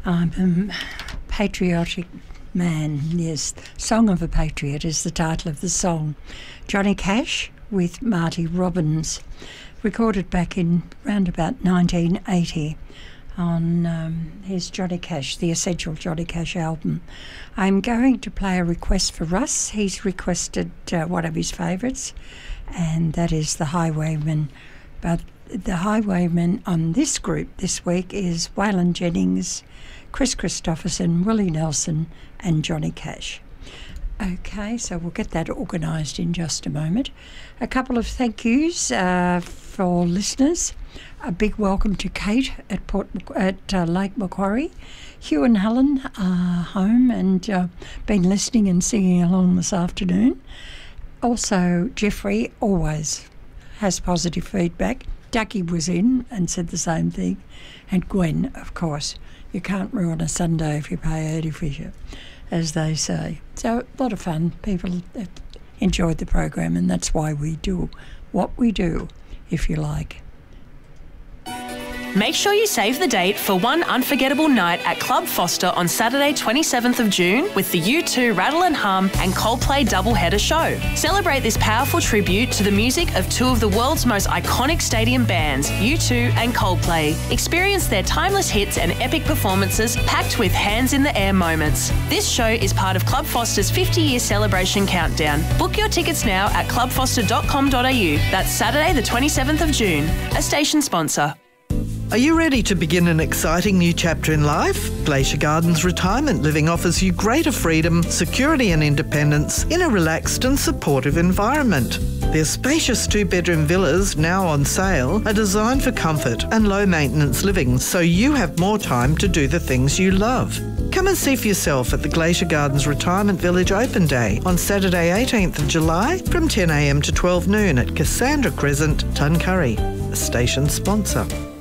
I'm a patriotic man, yes. Song of a Patriot is the title of the song. Johnny Cash with Marty Robbins, recorded back in round about 1980 on his Johnny Cash, the Essential Johnny Cash album. I'm going to play a request for Russ. He's requested one of his favourites, and that is The Highwayman. But the Highwayman on this group this week is Waylon Jennings, Chris Christopherson, Willie Nelson and Johnny Cash. Okay, so we'll get that organised in just a moment. A couple of thank yous for listeners. A big welcome to Kate at Lake Macquarie. Hugh and Helen are home and been listening and singing along this afternoon. Also, Jeffrey always has positive feedback. Ducky was in and said the same thing. And Gwen, of course. You can't ruin a Sunday if you pay Eddie Fisher, as they say. So a lot of fun. People enjoyed the program, and that's why we do what we do, if you like. Make sure you save the date for one unforgettable night at Club Foster on Saturday 27th of June with the U2 Rattle and Hum and Coldplay doubleheader show. Celebrate this powerful tribute to the music of two of the world's most iconic stadium bands, U2 and Coldplay. Experience their timeless hits and epic performances packed with hands in the air moments. This show is part of Club Foster's 50-year celebration countdown. Book your tickets now at clubfoster.com.au. That's Saturday the 27th of June. A station sponsor. Are you ready to begin an exciting new chapter in life? Glacier Gardens Retirement Living offers you greater freedom, security and independence in a relaxed and supportive environment. Their spacious 2-bedroom villas, now on sale, are designed for comfort and low-maintenance living, so you have more time to do the things you love. Come and see for yourself at the Glacier Gardens Retirement Village Open Day on Saturday 18th of July from 10 a.m. to 12 noon at Cassandra Crescent, Tuncurry, a station sponsor.